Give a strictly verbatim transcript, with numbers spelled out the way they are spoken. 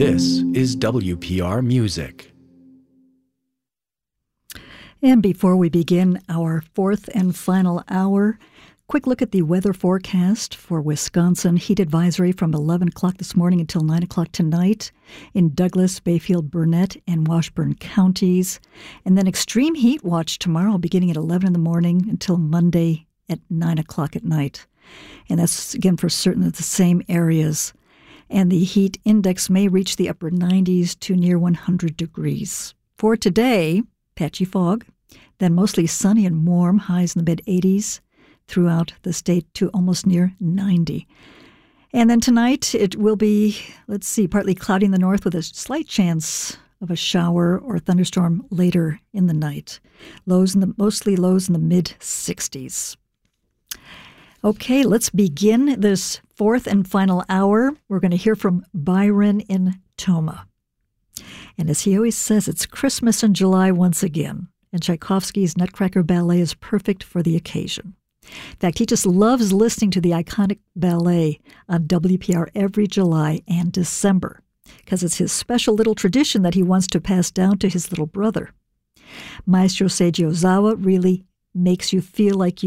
This is W P R Music. And before we begin our fourth and final hour, quick look at the weather forecast for Wisconsin. Heat advisory from eleven o'clock this morning until nine o'clock tonight in Douglas, Bayfield, Burnett, and Washburn counties. And then extreme heat watch tomorrow beginning at eleven in the morning until Monday at nine o'clock at night. And that's, again, for certain of the same areas. And the heat index may reach the upper nineties to near one hundred degrees. For today, patchy fog, then mostly sunny and warm, highs in the mid-eighties throughout the state to almost near ninety. And then tonight it will be, let's see, partly cloudy in the north with a slight chance of a shower or thunderstorm later in the night. Lows in the mostly lows in the mid-sixties. Okay, let's begin this fourth and final hour. We're going to hear from Byron in Tomah. And as he always says, it's Christmas in July once again, and Tchaikovsky's Nutcracker Ballet is perfect for the occasion. In fact, he just loves listening to the iconic ballet on W P R every July and December, because it's his special little tradition that he wants to pass down to his little brother. Maestro Seiji Ozawa really makes you feel like you